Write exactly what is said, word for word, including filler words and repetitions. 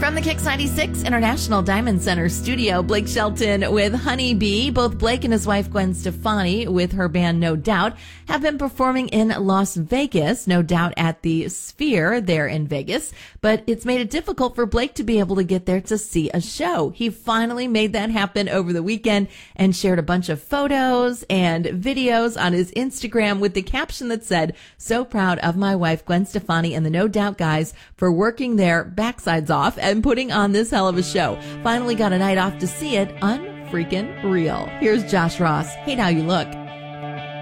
From the Kix ninety-six International Diamond Center studio, Blake Shelton with Honey Bee. Both Blake and his wife Gwen Stefani with her band No Doubt have been performing in Las Vegas, No Doubt at the Sphere there in Vegas. But it's made it difficult for Blake to be able to get there to see a show. He finally made that happen over the weekend and shared a bunch of photos and videos on his Instagram with the caption that said, "So proud of my wife Gwen Stefani and the No Doubt guys for working their backsides off and putting on this hell of a show. Finally got a night off to see it. Unfreaking real." Here's Josh Ross. Hate How You Look.